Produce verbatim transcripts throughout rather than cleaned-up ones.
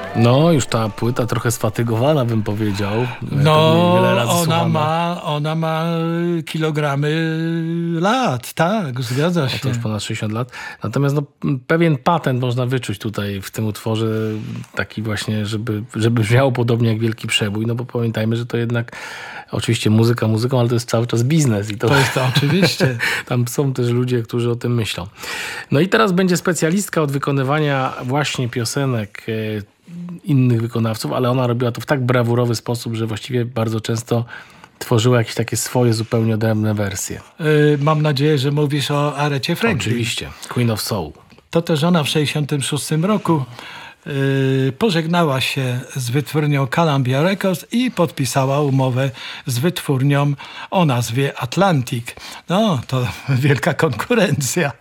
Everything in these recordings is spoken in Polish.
No, już ta płyta trochę sfatygowana, bym powiedział. No, wiele razy ona słuchana. ma, ona ma kilogramy lat, tak, zgadza się. To już ponad sześćdziesiąt lat. Natomiast no, pewien patent można wyczuć tutaj w tym utworze, taki właśnie, żeby, żeby brzmiało podobnie jak Wielki Przebój, no bo pamiętajmy, że to jednak oczywiście muzyka muzyką, ale to jest cały czas biznes. I to, To jest to oczywiście. Tam są też ludzie, którzy o tym myślą. No i teraz będzie specjalistka od wykonywania właśnie piosenek e, innych wykonawców, ale ona robiła to w tak brawurowy sposób, że właściwie bardzo często tworzyła jakieś takie swoje zupełnie odrębne wersje. Y, mam nadzieję, że mówisz o Arecie Franklin. Oczywiście. Queen of Soul. To też ona w sześćdziesiątym szóstym roku y, pożegnała się z wytwórnią Columbia Records i podpisała umowę z wytwórnią o nazwie Atlantic. No, to wielka konkurencja.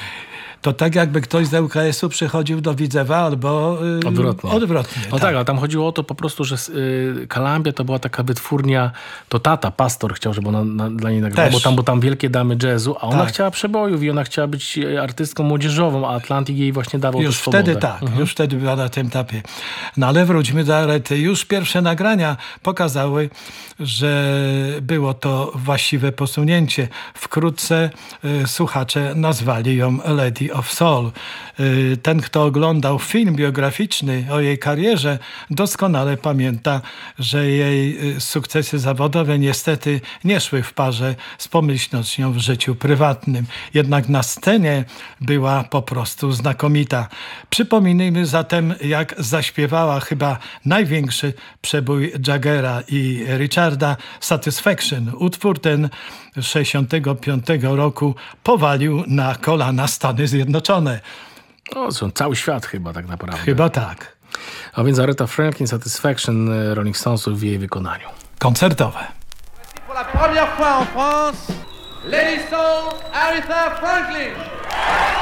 To tak jakby ktoś z L K S-u przychodził do Widzewa albo yy, Odwrotnie. odwrotnie. No tak, ale tam chodziło o to po prostu, że y, Columbia to była taka wytwórnia, to tata, pastor chciał, żeby ona na, dla niej nagrała, Też. bo tam, bo tam wielkie damy jazzu, a ona Tak. chciała przebojów i ona chciała być artystką młodzieżową, a Atlantic jej właśnie dawał Już tę swobodę. wtedy tak, Mhm. już wtedy była na tym etapie. No ale wróćmy do Arety. Już pierwsze nagrania pokazały, że było to właściwe posunięcie. Wkrótce y, słuchacze nazwali ją Lady of Soul. Y, ten, kto oglądał film biograficzny o jej karierze, doskonale pamięta, że jej y, sukcesy zawodowe niestety nie szły w parze z pomyślnością w życiu prywatnym. Jednak na scenie była po prostu znakomita. Przypomnijmy zatem, jak zaśpiewała chyba największy przebój Jaggera i Richarda, Satisfaction. Utwór ten z sześćdziesiątego piątego roku powalił na kolana Stany Zjednoczone. No, są cały świat chyba tak naprawdę. Chyba tak. A więc Aretha Franklin, Satisfaction, Rolling Stonesów w jej wykonaniu. Koncertowe. Pour la première fois en France, Lady Soul, Aretha Franklin.